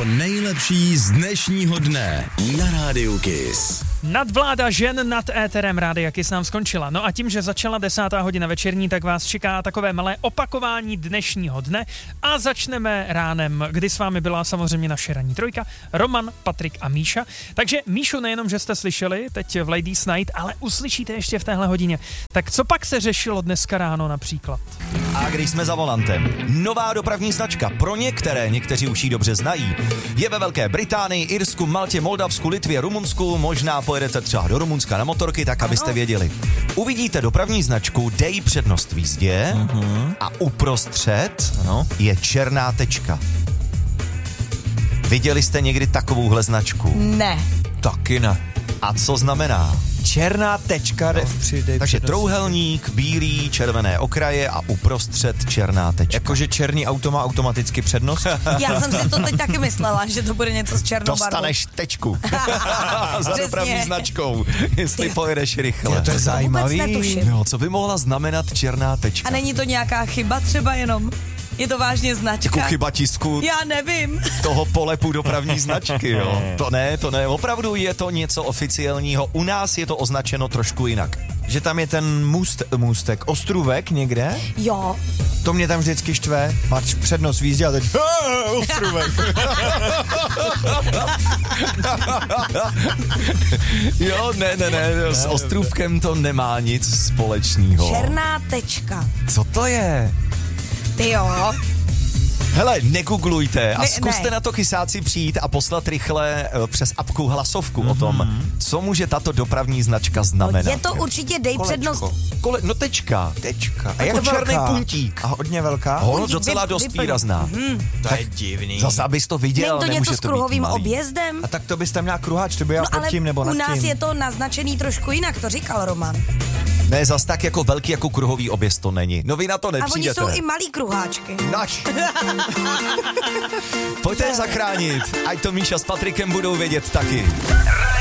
To nejlepší z dnešního dne na Rádiu Kiss. Nadvláda žen nad éterem Rádia Kiss nám skončila. No a tím, že začala 10. hodina večerní, tak vás čeká takové malé opakování dnešního dne a začneme ránem, kdy s vámi byla samozřejmě naše ranní trojka, Roman, Patrik a Míša. Takže Míšu nejenom, že jste slyšeli teď v Ladies Night, ale uslyšíte ještě v téhle hodině. Tak co pak se řešilo dneska ráno například? A když jsme za volantem, nová dopravní značka pro někteří už ji dobře znají. Je ve Velké Británii, Irsku, Maltě, Moldavsku, Litvě, Rumunsku, možná pojedete třeba do Rumunska na motorky, tak abyste věděli. Uvidíte dopravní značku, dej přednost v jízdě a uprostřed je černá tečka. Viděli jste někdy takovouhle značku? Ne. Taky ne. A co znamená? Černá tečka, takže trouhelník, bílý, červené okraje a uprostřed černá tečka. Jakože černý auto má automaticky přednost? Já jsem si to teď taky myslela, že to bude něco s černou barvou. Dostaneš tečku. Za dopravní značkou, jestli pojedeš rychle. To je zajímavý. Vůbec netuším. No, co by mohla znamenat černá tečka? A není to nějaká chyba třeba jenom? Je to vážně značka? Jako chyba tisku Já nevím. toho polepu dopravní značky, jo. To ne, opravdu je to něco oficiálního. U nás je to označeno trošku jinak. Že tam je ten můstek, ostrůvek někde? Jo. To mě tam vždycky štve. Máš přednost v jízdě a teď ostrůvek. Jo, ne, s ostrůvkem to nemá nic společného. Černá tečka. Co to je? Ty jo. Hele, negooglujte a Ne. zkuste na to chysáci přijít a poslat rychle přes apku hlasovku o tom, co může tato dopravní značka znamenat. Je to určitě dej přednost. No tečka. A jak černý velká? puntík. A hodně velká? Ono docela dost výrazná. To je divný. Zase, abys to viděl, Není to nemůže něco s to být kruhovým malý. objezdem? A tak to bys tam měla kruháč, to by já pod ale tím nebo u nad nás tím. je to naznačený trošku jinak, to říkal Roman. Ne, zas tak jako velký jako kruhový objezd to není. No vy na to A oni nepřijdete. jsou i malý kruháčky. Naš. Pojďte je zachránit, ať to Míša s Patrikem budou vědět taky.